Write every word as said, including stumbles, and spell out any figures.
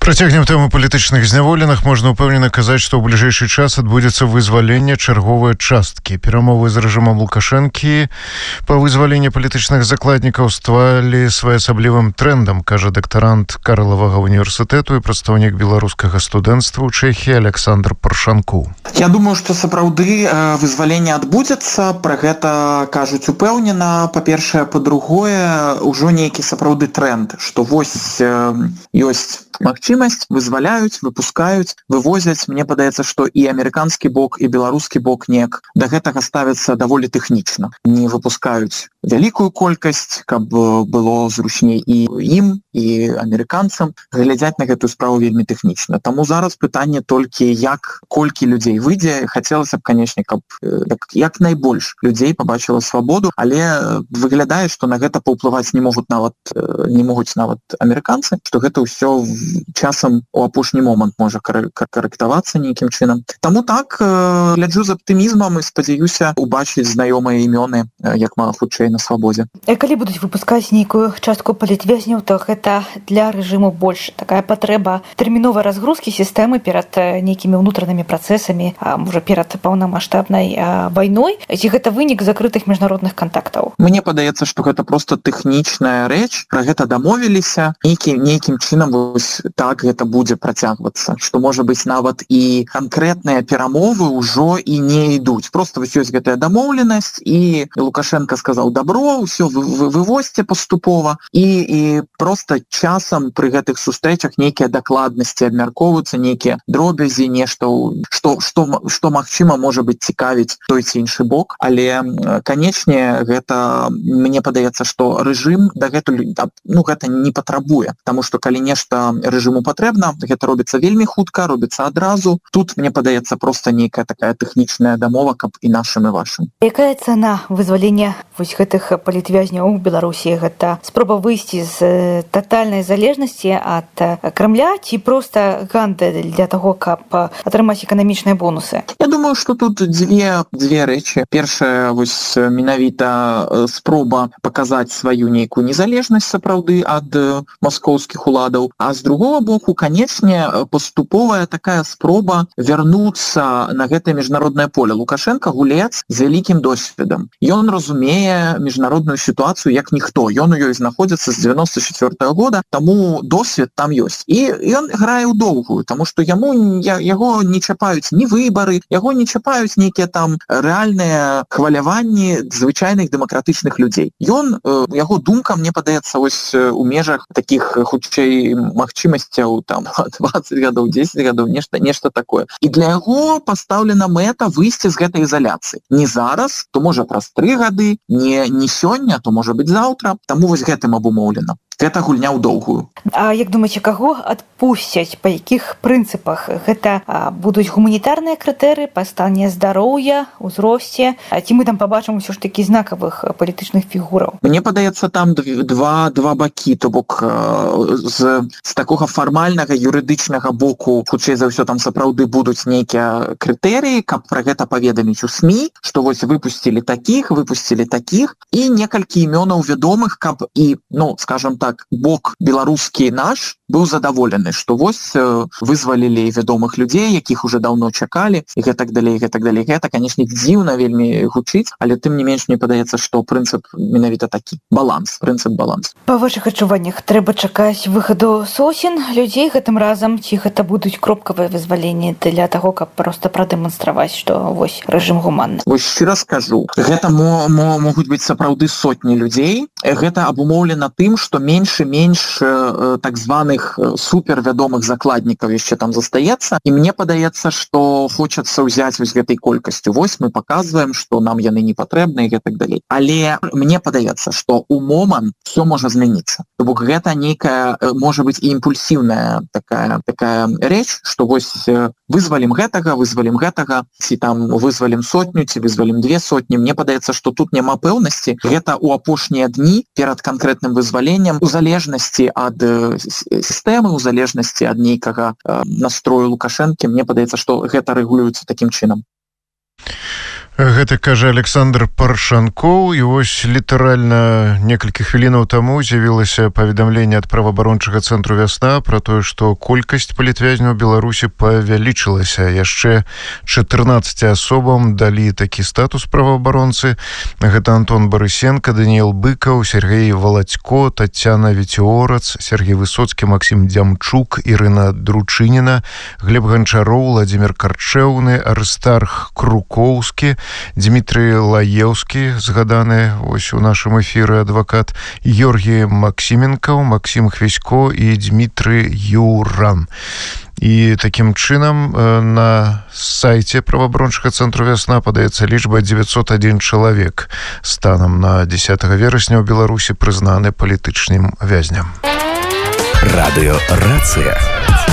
Працягнем тэму палітычных зняволеных. Можна ўпэўнена казаць, што ў бліжэйшы час адбудзецца вызваленне чарговай часткі. Перамовы з рэжымам Лукашэнкі па вызваленні палітычных закладнікаў сталі своеасаблівым трендам, кажа дактарант Карлавага універсітэту і прадстаўнік беларускага студэнцтва ў Чэхіі Александр Паршанку. Я думаю, што сапраўды вызваленне адбудзецца, пра гэта кажуць упэўнена. Па-першае, па-другое, ужо нейкі сапраўды тренд, што вось ёсць магчымасць, вызваляюць, выпускаюць, вывозяць. Мне падаецца, што і амерыканскі бок, і беларускі бок неяк да гэтага ставяцца даволі тэхнічна. Не выпускаюць вялікую колькасць, каб было зручней і ім, і амерыканцам. Глядзяць на гэтую справу вельмі тэхнічна. Таму зараз пытанне толькі, як колькі людзей выйдзе. Хацелася б, канечне, каб як найбольш людзей пабачыла свабоду, але выглядае, што на гэта паўплываць не могуць нават не могуць нават амерыканцы, што гэта ўсё часам у апошні момант можа карэктавацца нейкім чынам. Таму так, гляджу з аптымізмам і спадзяюся убачыць знаёмыя імёны як мага хутчэй на свабодзе. А калі будуць выпускаць нейкую частку палітвязняў, то гэта для рэжыму больш такая патрэба тэрміновай разгрузкі сістэмы перад нейкімі ўнутранымі працэсамі, а можа перад паўнамаштабнай вайной, ці гэта вынік закрытых міжнародных кантактаў? Мне падаецца, што гэта проста тэхнічная рэч, пра гэта дамовіліся, нейкі, нейкім чынам вось так гэта будзе працягвацца, што можа быць нават і канкрэтныя перамовы ўжо і не ідуць. Просто вось ёсць гэтая дамоўленасць, і Лукашенко сказаў добро, ўсё вы, вывозьце паступова, і, і просто часам пры гэтых сустрэчах нейкія дакладнасці абмяркоўваюцца, нейкія дробязі, нешта, што, што, што магчыма можа быць цікавіць той ці іншы бок, але канечне гэта, мне падаецца, што рэжым дагэтуль, ну гэта не патрабуе, таму што калі нешта рэжыму патрэбна, гэта робіцца вельмі хутка, робіцца адразу. Тут, мне падаецца, проста нейкая такая тэхнічная дамова, каб і нашым, і вашым. Якая цана вызвалення вось гэтых палітвязняў у Беларусі? Гэта спроба выйсці з татальнай залежнасці ад Крамля ці проста гандаль для таго, каб атрымаць эканамічныя бонусы? Я думаю, што тут дзве, дзве рэчы. Першая, вось менавіта спроба паказаць сваю нейкую незалежнасць сапраўды ад маскоўскіх уладаў, а з другого боку, канечне, паступовая такая спроба вярнуцца на гэтае міжнароднае поле. Лукашенко гулец з вялікім досведам. Ён разумее міжнародную сітуацыю як ніхто. Ён у ёй знаходзіцца з дзевяноста чацвёртага года, таму досвед там ёсць. І ён грае ў доўгую, таму што яму яго не чапаюць ні выбары, яго не чапаюць нейкія там рэальныя хваляванні звычайных дэмакратычных людзей. Ён, яго думка, мне падаецца, ось у межах такіх хутчэй магчымасцяў там дваццаць гадоў, дзесяць гадоў, нешта нешта такое. І для яго пастаўлена мэта выйсці з гэтай ізаляцыі. Не зараз, то можа праз тры гады, не, не сёння, то можа быць заўтра. Таму вось гэтым абумоўлена. Гэта гульня ў доўгую. А як думаеце, каго адпусцяць, па якіх прынцыпах? Гэта а, будуць гуманітарныя крытэрыі па стане здароўя, узросце, а ці мы там пабачым усё ж такі знакавых палітычных фігураў? Мне падаецца, там два, два бакі, то бок з, з такога фармальнага юрыдычнага боку, хутчэй за ўсё там сапраўды будуць нейкія крытэрыі, каб пра гэта паведаміць у СМІ, што вось выпусцілі такіх, выпусцілі такіх, і некалькі імёнаў вядомых, каб і, ну, скажам так, так, бок беларускі наш быў задаволены, што вось вызвалілі вядомых людзей, якіх уже даўно чакалі, і гэтак далей, гэтак далей. Гэта, канешне, дзіўна вельмі гучыць, але тым не менш мне падаецца, што прынцып менавіта такі. Баланс, прынцып баланс. Па вашых адчуваннях трэба чакаць выхаду сосен людзей гэтым разам, ці гэта будуць кропкавыя вызваленні для таго, каб проста прадэманстраваць, што вось рэжым гуманны? Вось шчыра скажу, гэта мо, мо, могуць быць сапраўды сотні людзей. Гэта абумоўлена тым, што менш і менш э, так званых супервядомых закладнікаў яшчэ там застаецца, і мне падаецца, што хочацца ўзяць вось гэтай колькасцю. Вось мы паказваем, што нам яны не патрэбны і гэтак далей. Але мне падаецца, што у момант все можа змяніцца. То бок гэта нейкая, можа быць, і імпульсіўная такая, такая рэч, што вось вызвалім гэтага, вызвалім гэтага, ці там вызвалім сотню, ці вызвалім две сотні. Мне падаецца, што тут няма пэўнасці. Гэта ў апошнія дні перад канкрэтным вызваленнем у залежнасці ад сістэмы, у залежнасці ад нейкага настрою Лукашэнкі, мне падаецца, што гэта рэгулюецца такім чынам. Гэта кажа Александр Паршанкоў. І вось літаральна некалькі хвілінаў таму з'явілася паведамленне ад праваабарончага цэнтру «Вясна» пра тое, што колькасць палітвязняў у Беларусі павялічылася. Яшчэ чатырнаццаці асобам далі такі статус праваабаронцы. Гэта Антон Барысенко, Даніэл Быкаў, Сергей Валацько, Тацяна Віцёрац, Сергей Высоцкі, Максім Дзямчук, Ірына Дручыніна, Глеб Ганчароў, Владзімир Карчэўны, Арыстарх Крукоўскі, Дмітрый Лаеўскі, згаданы вось у нашым эфіры адвакат, Георгій Максіменкаў, Максім Хвесько і Дмітрый Юран. І такім чынам на сайце праваабарончага цэнтру «Вясна» падаецца лічба дзевяцьсот адзін чалавек. Станам на дзесятага верасня ў Беларусі прызнаны палітычным вязням. Радыё «Рацыя».